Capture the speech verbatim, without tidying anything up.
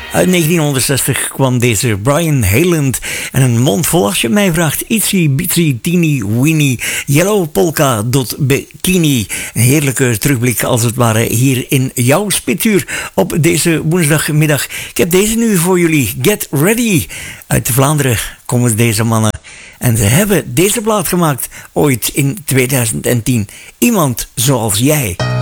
Uit negentienhonderdzestig kwam deze Brian Hayland en een mond vol als je mij vraagt. Itsy Bitsy Teeny Weeny Yellow Polka Dot Bikini. Een heerlijke terugblik als het ware hier in jouw spituur op deze woensdagmiddag. Ik heb deze nu voor jullie. Get Ready. Uit Vlaanderen komen deze mannen. En ze hebben deze plaat gemaakt ooit in tweeduizend tien. Iemand zoals jij.